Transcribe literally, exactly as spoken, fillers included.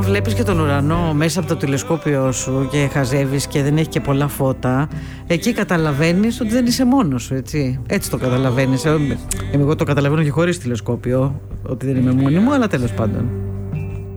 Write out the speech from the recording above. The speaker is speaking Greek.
βλέπεις και τον ουρανό μέσα από το τηλεσκόπιο σου και χαζεύεις και δεν έχει και πολλά φώτα, εκεί καταλαβαίνεις ότι δεν είσαι μόνος σου, έτσι. Έτσι το καταλαβαίνεις. Εγώ το καταλαβαίνω και χωρίς τηλεσκόπιο, ότι δεν είμαι μόνη μου, αλλά τέλος πάντων.